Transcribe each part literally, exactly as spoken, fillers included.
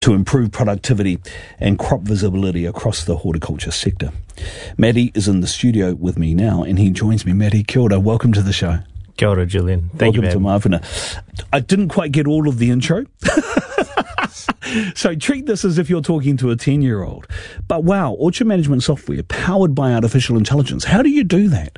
to improve productivity and crop visibility across the horticulture sector. Matty is in the studio with me now, and he joins me. Matty, kia ora, welcome to the show. Kia ora, Julian. Thank welcome you, to Mawhina. I didn't quite get all of the intro. So treat this as if you're talking to a ten-year-old. But wow, orchard management software powered by artificial intelligence. How do you do that?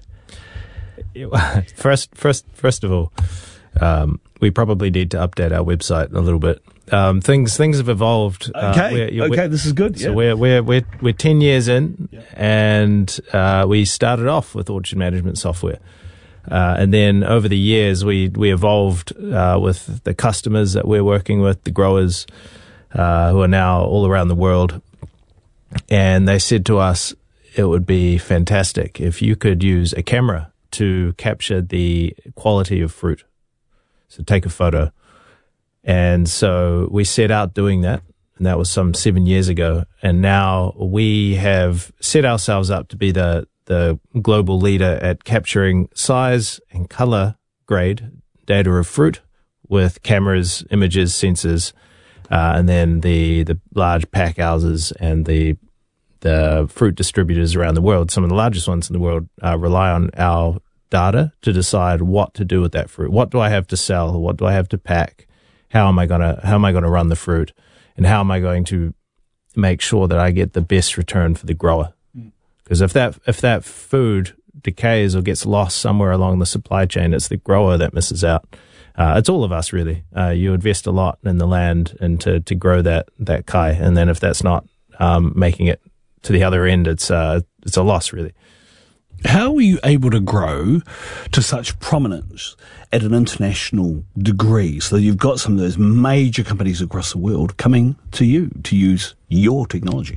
First, first, first of all, um, we probably need to update our website a little bit. Um, things things have evolved. Okay, uh, we're, okay, this is good. So yeah. we're we're we're we're ten years in, yeah. and uh, we started off with orchard management software, uh, and then over the years we we evolved uh, with the customers that we're working with, the growers uh, who are now all around the world, and they said to us, it would be fantastic if you could use a camera to capture the quality of fruit. So take a photo. And so we set out doing that, and that was some seven years ago. And now we have set ourselves up to be the, the global leader at capturing size and color grade data of fruit with cameras, images, sensors, uh, and then the, the large pack houses and the, the fruit distributors around the world. Some of the largest ones in the world uh, rely on our data to decide what to do with that fruit. What do I have to sell? What do I have to pack? How am I gonna how am I gonna run the fruit, and how am I going to make sure that I get the best return for the grower? Because mm. if that if that food decays or gets lost somewhere along the supply chain, it's the grower that misses out. Uh, it's all of us really. Uh, you invest a lot in the land and to to grow that that kai, and then if that's not um, making it to the other end, it's uh, it's a loss really. How were you able to grow to such prominence at an international degree so that you've got some of those major companies across the world coming to you to use your technology?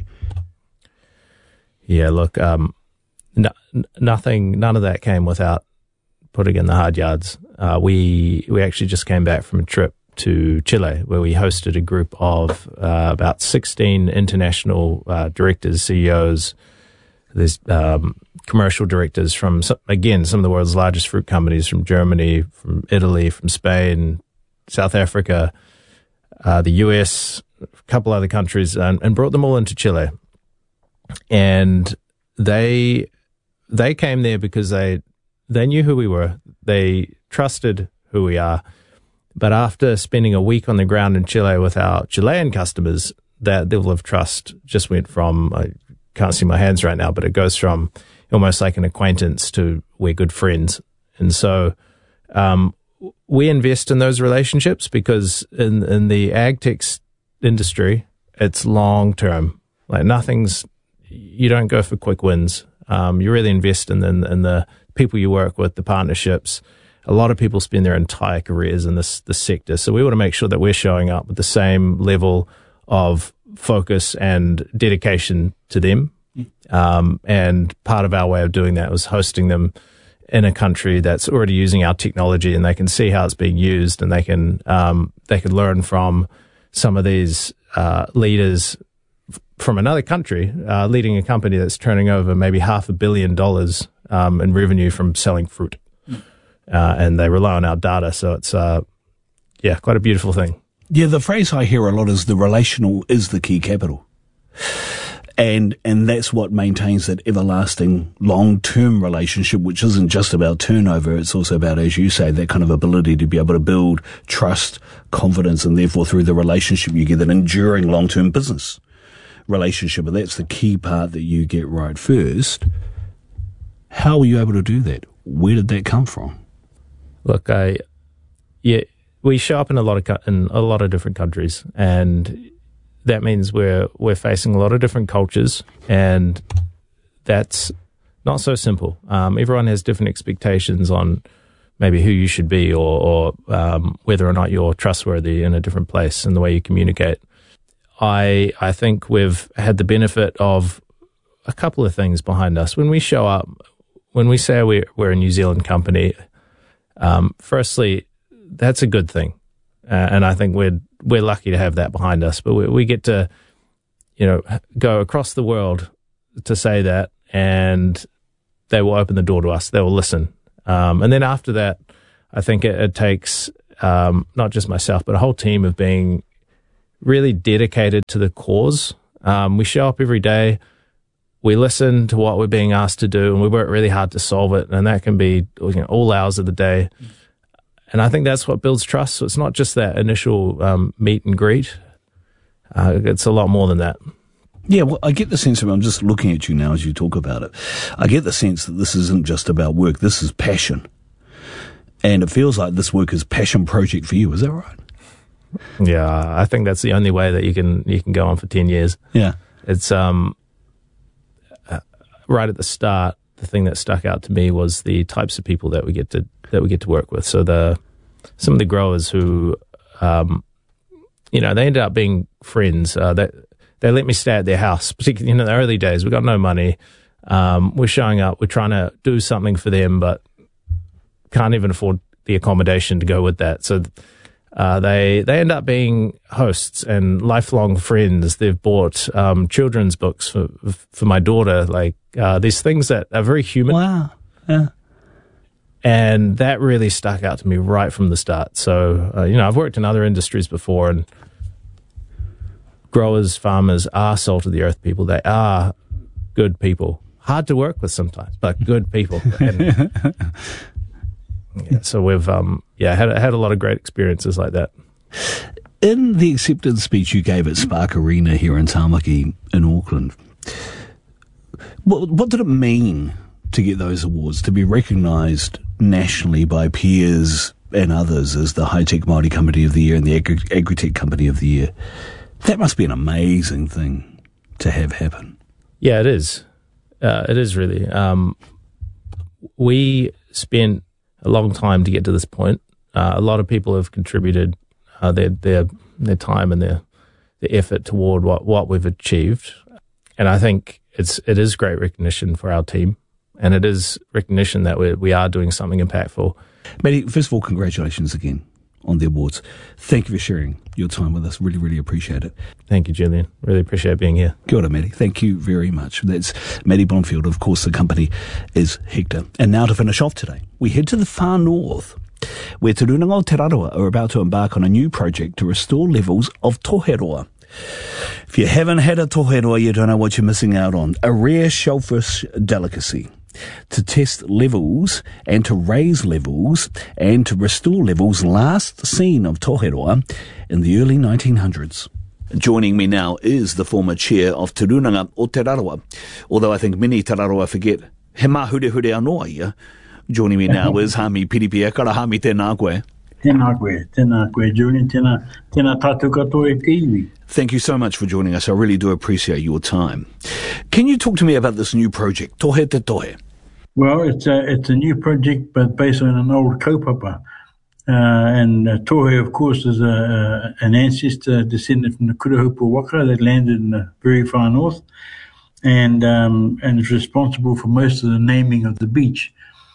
Yeah, look, um, no, nothing, none of that came without putting in the hard yards. Uh, we we actually just came back from a trip to Chile where we hosted a group of uh, about sixteen international uh, directors, C E Os. There's um, commercial directors from, again, some of the world's largest fruit companies from Germany, from Italy, from Spain, South Africa, uh, the U S, a couple other countries, and, and brought them all into Chile. And they they came there because they they knew who we were. They trusted who we are. But after spending a week on the ground in Chile with our Chilean customers, that level of trust just went from, I can't see my hands right now, but it goes from almost like an acquaintance to we're good friends. And so um, we invest in those relationships because in, in the ag tech industry, it's long term. Like nothing's, you don't go for quick wins. Um, you really invest in, in, in the people you work with, the partnerships. A lot of people spend their entire careers in this, this sector. So we want to make sure that we're showing up with the same level of focus and dedication to them. Um, and part of our way of doing that was hosting them in a country that's already using our technology, and they can see how it's being used, and they can um, they can learn from some of these uh, leaders f- from another country, uh, leading a company that's turning over maybe half a billion dollars um, in revenue from selling fruit, mm. uh, and they rely on our data. So it's uh, yeah, quite a beautiful thing. Yeah, the phrase I hear a lot is the relational is the key capital. And and that's what maintains that everlasting long-term relationship, which isn't just about turnover. It's also about, as you say, that kind of ability to be able to build trust, confidence, and therefore through the relationship you get an enduring long-term business relationship. And that's the key part that you get right first. How were you able to do that? Where did that come from? Look, I yeah, we show up in a lot of in a lot of different countries, and that means we're we're facing a lot of different cultures, and that's not so simple. Um, everyone has different expectations on maybe who you should be, or, or um, whether or not you're trustworthy in a different place and the way you communicate. I I think we've had the benefit of a couple of things behind us. When we show up, when we say we're, we're a New Zealand company, um, firstly, that's a good thing. Uh, and I think we're we're lucky to have that behind us. But we, we get to, you know, go across the world to say that, and they will open the door to us. They will listen. Um, and then after that, I think it, it takes um, not just myself, but a whole team of being really dedicated to the cause. Um, we show up every day, we listen to what we're being asked to do, and we work really hard to solve it, and that can be, you know, all hours of the day. And I think that's what builds trust. So it's not just that initial um, meet and greet. Uh, it's a lot more than that. Yeah, well, I get the sense of, I'm just looking at you now as you talk about it, I get the sense that this isn't just about work, this is passion. And it feels like this work is a passion project for you, is that right? Yeah, I think that's the only way that you can you can go on for ten years. Yeah. It's um uh, right at the start, the thing that stuck out to me was the types of people that we get to that we get to work with. So the some of the growers who um you know, they ended up being friends. Uh, that They let me stay at their house, particularly in the early days. We got no money. Um, we're showing up. We're trying to do something for them, but can't even afford the accommodation to go with that. So uh, they they end up being hosts and lifelong friends. They've bought um, children's books for for my daughter. Like uh, these things that are very human. Wow. Yeah. And that really stuck out to me right from the start. So uh, you know, I've worked in other industries before, and growers, farmers are salt of the earth people. They are good people. Hard to work with sometimes, but good people. And, yeah, so we've um, yeah had had a lot of great experiences like that. In the acceptance speech you gave at Spark Arena here in Tamaki in Auckland, what, what did it mean to get those awards, to be recognised nationally by peers and others as the High-Tech Māori Company of the Year and the Agri- Agritech Company of the Year? That must be an amazing thing to have happen. Yeah, it is. Uh, it is really. Um, we spent a long time to get to this point. Uh, a lot of people have contributed uh, their their their time and their their effort toward what, what we've achieved, and I think it's it is great recognition for our team, and it is recognition that we we are doing something impactful. Matty, first of all, congratulations again on the awards. Thank you for sharing your time with us. Really, really appreciate it. Thank you, Julian. Really appreciate being here. Kia ora, Matty. Thank you very much. That's Matty Blomfield. Of course, the company is Hector. And now to finish off today, we head to the far north, where Te Runanga o Te Raroa are about to embark on a new project to restore levels of toheroa. If you haven't had a toheroa, you don't know what you're missing out on. A rare shellfish delicacy. To test levels and to raise levels and to restore levels last seen of toheroa in the early nineteen hundreds. Joining me now is the former chair of Te Runanga o Te Raroa, although I think many Te Raroa forget he mahure hure anoa ia. Joining me now is Hami Piripia. Karahami tēnā koe. Tēnā koe, tēnā koe, Julian, tēnā, tēnā tātou katoa e te iwi. Thank you so much for joining us. I really do appreciate your time. Can you talk to me about this new project, Tohe Te Tohe? Well, it's a, it's a new project, but based on an old kaupapa. Uh, and uh, Tohe, of course, is a, a, an ancestor descended from the Kurahupu Waka that landed in the very far north, and um, and is responsible for most of the naming of the beach.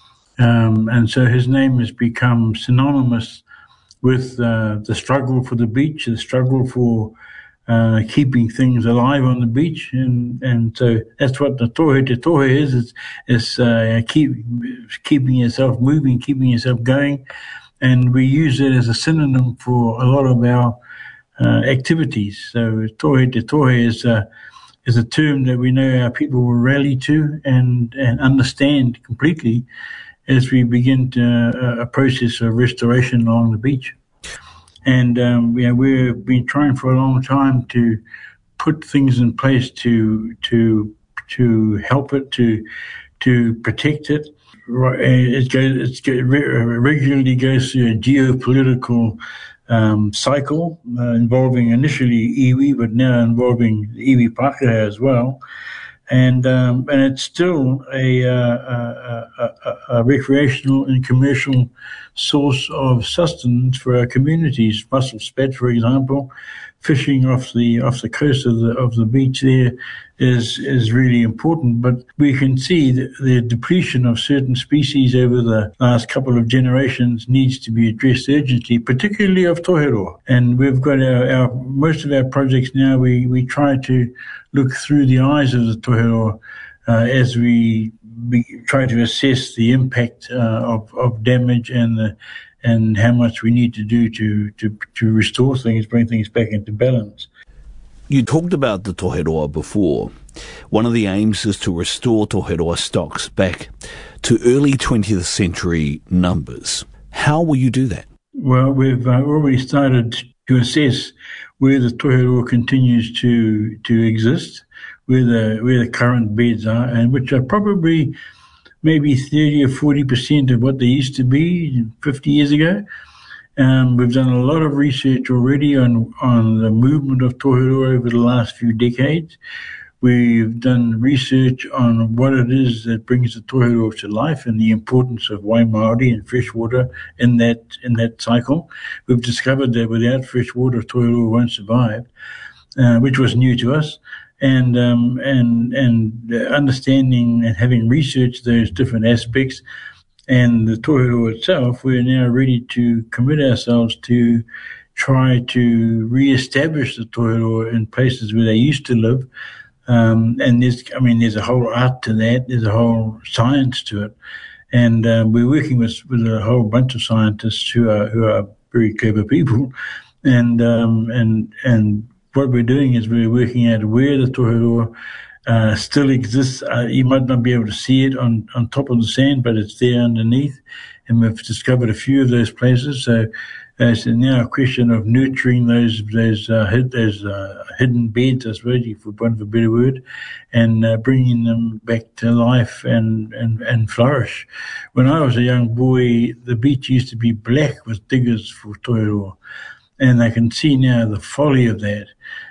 Um, and so his name has become synonymous with uh, the struggle for the beach, the struggle for uh, keeping things alive on the beach. And, and so that's what the Tohe Te Tohe is, is, is uh, keep, keeping yourself moving, keeping yourself going. And we use it as a synonym for a lot of our uh, activities. So Tohe Te Tohe is a, is a term that we know our people will rally to and, and understand completely as we begin to, uh, a process of restoration along the beach. And um, you know, we've been trying for a long time to put things in place to to to help it, to to protect it. It goes, it regularly goes through a geopolitical um, cycle uh, involving initially iwi, but now involving iwi Pākehā as well. And um, and it's still a, uh, a, a, a recreational and commercial source of sustenance for our communities. Mussel spat, for example, fishing off the off the coast of the of the beach there is is really important. But we can see that the depletion of certain species over the last couple of generations needs to be addressed urgently, particularly of toheroa. And we've got our, our most of our projects now. We we try to look through the eyes of the toheroa uh, as we, we try to assess the impact uh, of, of damage and the and how much we need to do to, to, to restore things, bring things back into balance. You talked about the Toheroa before. One of the aims is to restore Toheroa stocks back to early twentieth century numbers. How will you do that? Well, we've uh, already started to assess where the Toheroa continues to to exist, where the where the current beds are, and which are probably maybe thirty or forty percent of what they used to be fifty years ago. Um, we've done a lot of research already on, on the movement of Toheroa over the last few decades. We've done research on what it is that brings the Toheroa to life and the importance of waimaori and fresh water in that in that cycle. We've discovered that without fresh water, Toheroa won't survive, uh, which was new to us. And um, and and understanding and having researched those different aspects and the Toheroa itself, we're now ready to commit ourselves to try to re-establish the Toheroa in places where they used to live. Um, and there's, I mean, there's a whole art to that. There's a whole science to it, and um, we're working with, with a whole bunch of scientists who are who are very clever people, and um, and and what we're doing is we're working out where the Toheroa uh, still exists. Uh, you might not be able to see it on, on top of the sand, but it's there underneath, and we've discovered a few of those places. So. Uh, it's now a question of nurturing those those uh, hid, those uh, hidden beds, I suppose, for want of a better word, and uh, bringing them back to life and, and, and flourish. When I was a young boy, the beach used to be black with diggers for Toheroa, and I can see now the folly of that.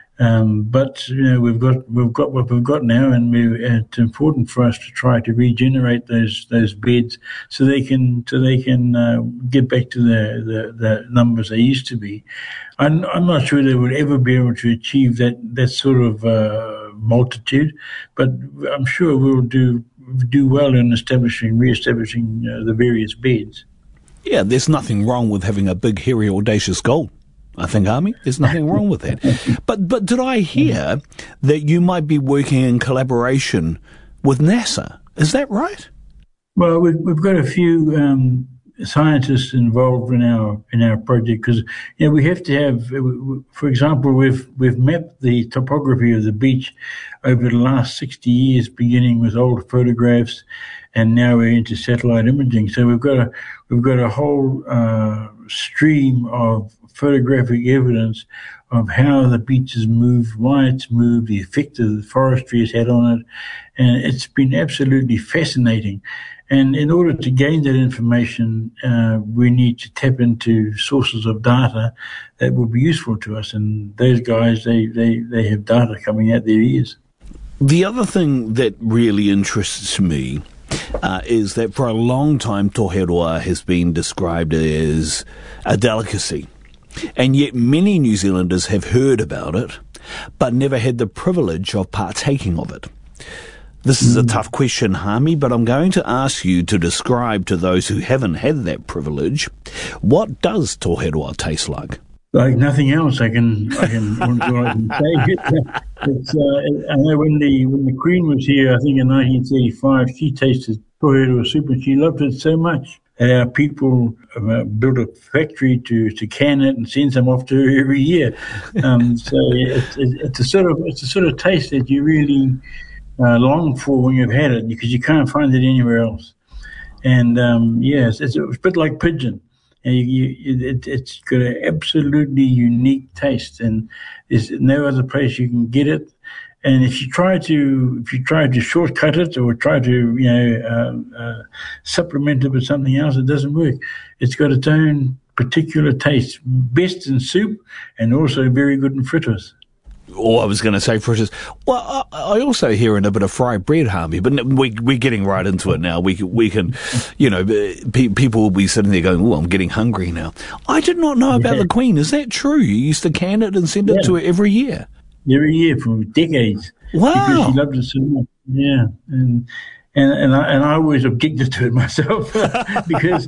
Um, but you know, we've got we've got what we've got now, and we, it's important for us to try to regenerate those those beds so they can so they can uh, get back to the, the, the numbers they used to be. I'm, I'm not sure they would ever be able to achieve that that sort of uh, multitude, but I'm sure we'll do do well in establishing re-establishing uh, the various beds. Yeah, there's nothing wrong with having a big, hairy, audacious goal. I think, Army, there's nothing wrong with that. But but did I hear that you might be working in collaboration with NASA? Is that right? Well, we've, we've got a few um, scientists involved in our in our project because you know we have to have, for example, we've we've mapped the topography of the beach over the last sixty years, beginning with old photographs, and now we're into satellite imaging. So we've got a we've got a whole uh, stream of photographic evidence of how the beach has moved, why it's moved, the effect that the forestry has had on it, and it's been absolutely fascinating. And in order to gain that information, uh, we need to tap into sources of data that will be useful to us. And those guys, they, they, they have data coming out their ears. The other thing that really interests me uh, is that for a long time, Toheroa has been described as a delicacy. And yet many New Zealanders have heard about it, but never had the privilege of partaking of it. This is a tough question, Hami, but I'm going to ask you to describe to those who haven't had that privilege, what does Toheroa taste like? Like nothing else, I can I can, I can say. It's, uh, I know when the when the Queen was here, I think in nineteen thirty-five, she tasted Toheroa soup and she loved it so much. And our people uh, built a factory to, to can it and send some off to her every year. Um, so it's, it's a sort of it's a sort of taste that you really uh, long for when you've had it because you can't find it anywhere else. And um, yes, it's, it's a bit like pigeon. And you, you, it, it's got an absolutely unique taste, and there's no other place you can get it. And if you try to, if you try to shortcut it or try to, you know, uh, uh, supplement it with something else, it doesn't work. It's got its own particular taste, best in soup and also very good in fritters. Oh, I was going to say fritters. Well, I, I also hear in a bit of fried bread, Harvey, but we, we're getting right into it now. We can, we can, you know, pe- people will be sitting there going, oh, I'm getting hungry now. I did not know about yeah. the Queen. Is that true? You used to can it and send it yeah. to her every year? Every year for decades. Wow. Because she loved it so much. Yeah. And and and I, and I always objected to it myself because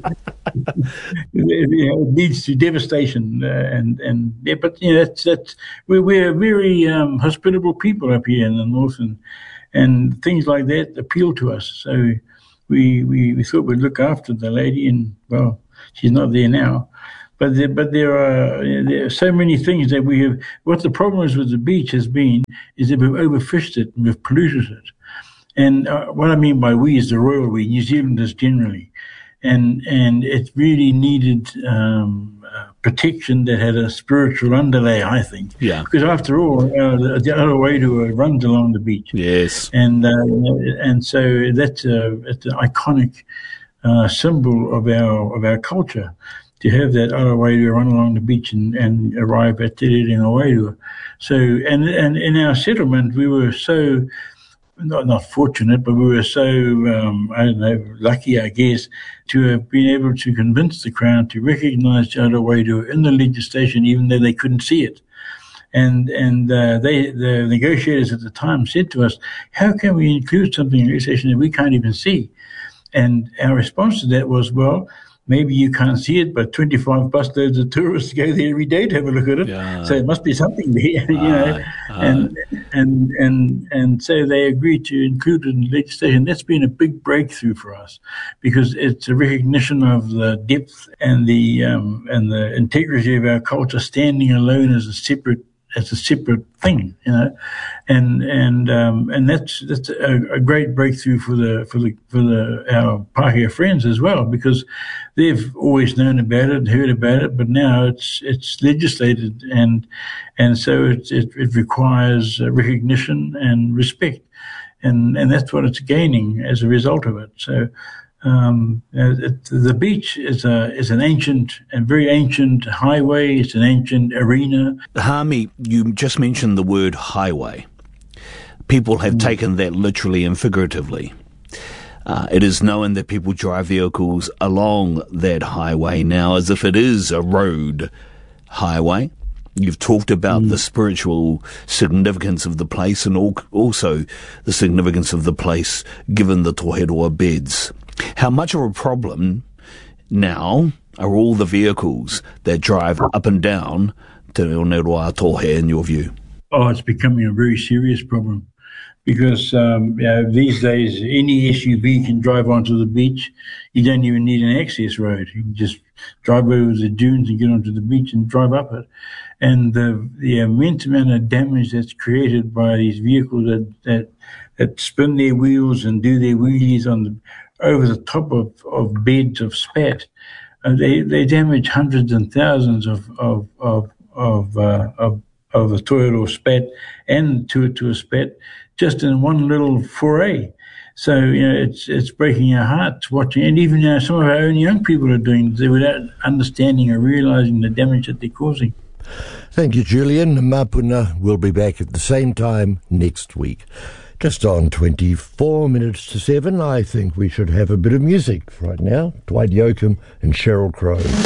it, you know, it leads to devastation. Uh, and, and yeah, but, you know, that's, that's, we're, we're very um, hospitable people up here in the north, and, and things like that appeal to us. So we, we, we thought we'd look after the lady, and, well, she's not there now. But there, but there are there are so many things that we have. What the problem is with the beach has been is that we've overfished it and we've polluted it. And uh, what I mean by we is the royal we, New Zealanders generally, and and it really needed um, uh, protection that had a spiritual underlay, I think. Yeah. Because after all, uh, the, the Arawairua runs along the beach. Yes. And uh, and so that's a it's an iconic uh, symbol of our of our culture, to have that Arawairua run along the beach and, and arrive at Te Rere Ngawairua. So, and, and in our settlement, we were so, not, not fortunate, but we were so, um, I don't know, lucky, I guess, to have been able to convince the Crown to recognise Arawairua in the legislation, even though they couldn't see it. And and uh, they the negotiators at the time said to us, how can we include something in legislation that we can't even see? And our response to that was, well, maybe you can't see it, but twenty-five busloads of tourists go there every day to have a look at it. Yeah. So it must be something there, you know. Aye, aye. And and and and so they agreed to include it in legislation. That's been a big breakthrough for us, because it's a recognition of the depth and the um, and the integrity of our culture, standing alone as a separate as a separate thing, you know. And and um, and that's that's a, a great breakthrough for the for the for the our Pākehā friends as well, because they've always known about it, heard about it, but now it's it's legislated, and and so it it, it requires recognition and respect, and and that's what it's gaining as a result of it. So. Um, it, the beach is a is an ancient and very ancient highway. It's an ancient arena. Hami, you just mentioned the word highway. People have mm. taken that literally and figuratively. Uh, it is known that people drive vehicles along that highway now as if it is a road highway. You've talked about mm. the spiritual significance of the place, and also the significance of the place given the Tōheiroa beds. How much of a problem now are all the vehicles that drive up and down Te Reo Tohe, in your view? Oh, it's becoming a very serious problem, because um, you know, these days any S U V can drive onto the beach. You don't even need an access road. You can just drive over the dunes and get onto the beach and drive up it. And the, the immense amount of damage that's created by these vehicles that, that, that spin their wheels and do their wheelies on the over the top of, of beds of spat, uh, they they damage hundreds and thousands of of of of uh, of, of the Tōheiroa spat and Tuatua spat just in one little foray. So you know it's it's breaking our hearts watching, and even now some of our own young people are doing it without understanding or realising the damage that they're causing. Thank you, Julian. Mapuna will be back at the same time next week. Just on twenty-four minutes to seven, I think we should have a bit of music right now. Dwight Yoakam and Sheryl Crow.